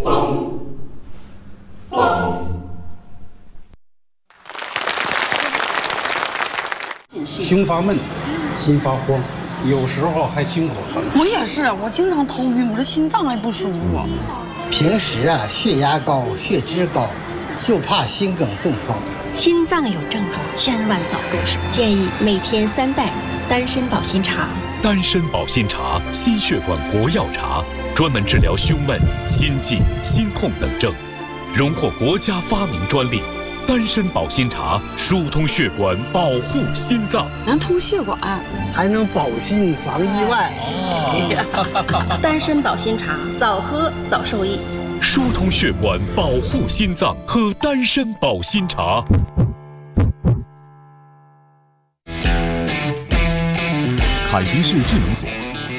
胸发闷，心发慌，有时候还心口疼。 我也是，我经常头晕，我这心脏还不舒服。 平时血压高、血脂高，就怕心梗中风。 心脏有症状，千万早重视。建议每天3袋丹参保心茶。 丹参保心茶，心血管国药茶，专门治疗胸闷、心悸、心痛等症，荣获国家发明专利。丹参保心茶疏通血管，保护心脏， 能通血管， 还能保心防意外。 丹参保心茶，早喝早受益。 疏通血管，保护心脏，喝丹参保心茶。 凯迪市智能所。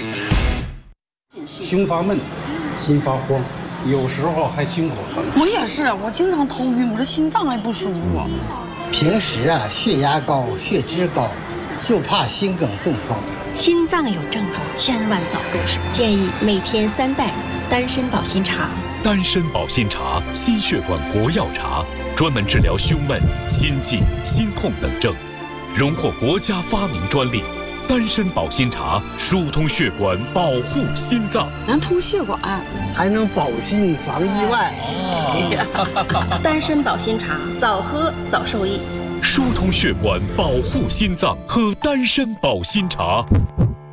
胸发闷，心发慌，有时候还心口疼。 我也是，我经常头晕，我这心脏还不舒服。 平时血压高、血脂高，就怕心梗中风。 心脏有症状，千万早重视。建议每天3袋丹参保心茶。 丹参保心茶，心血管国药茶，专门治疗胸闷、心悸、心痛等症，荣获国家发明专利。丹参保心茶疏通血管，保护心脏， 能通血管， 还能保心防意外。 丹参保心茶，早喝早受益。 疏通血管，保护心脏，喝丹参保心茶。